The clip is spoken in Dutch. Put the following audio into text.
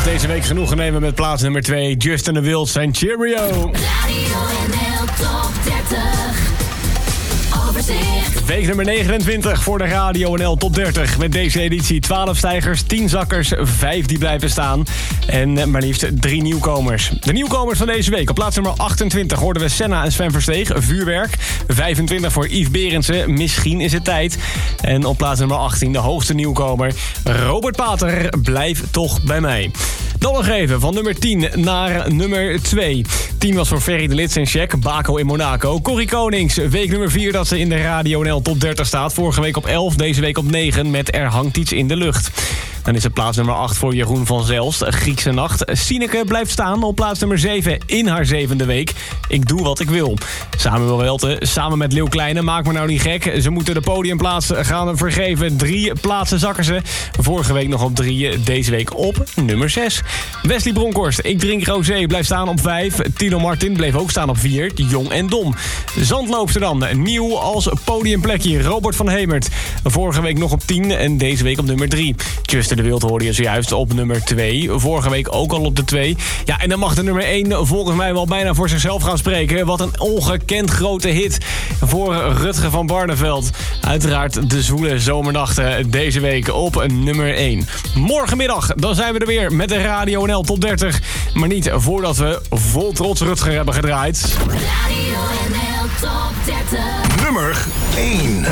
deze week genoegen nemen met plaats nummer 2. Justin de Wild zijn Cheerio. Radio NL Top 30. Overzicht. Week nummer 29 voor de Radio NL Top 30. Met deze editie 12 stijgers, 10 zakkers, 5 die blijven staan. En maar liefst 3 nieuwkomers. De nieuwkomers van deze week. Op plaats nummer 28 hoorden we Senna en Sven Versteeg, Vuurwerk. 25 voor Yves Berendsen, Misschien is het tijd. En op plaats nummer 18 de hoogste nieuwkomer, Robert Pater, Blijf toch bij mij. Dan nog even van nummer 10 naar nummer 2. 10 was voor Ferry de Lits en Check, Baco in Monaco. Corrie Konings, week nummer 4 dat ze in de Radio NL Top 30 staat. Vorige week op 11, deze week op 9 met Er hangt iets in de lucht. Dan is het plaats nummer 8 voor Jeroen van Zelst, Griekse nacht. Sineke blijft staan op plaats nummer 7 in haar 7e week. Ik doe wat ik wil. Samuel Welte, samen met Leeuw Kleine, maak me nou niet gek. Ze moeten de podiumplaats gaan vergeven. 3 plaatsen zakken ze. Vorige week nog op 3, deze week op nummer 6. Wesley Bronkhorst, Ik drink rosé, blijft staan op 5. Tino Martin bleef ook staan op 4, Jong en Dom. Zandloopster dan, nieuw als podiumplekje, Robert van Hemert. Vorige week nog op 10 en deze week op nummer 3. Justin de Wild hoorde je zojuist op nummer 2. Vorige week ook al op de 2. Ja, en dan mag de nummer 1 volgens mij wel bijna voor zichzelf gaan spreken. Wat een ongekend grote hit voor Rutger van Barneveld. Uiteraard de zwoele zomernachten deze week op nummer 1. Morgenmiddag, dan zijn we er weer met de Radio NL Top 30. Maar niet voordat we vol trots Rutger hebben gedraaid. Radio NL Top 30. Nummer 1.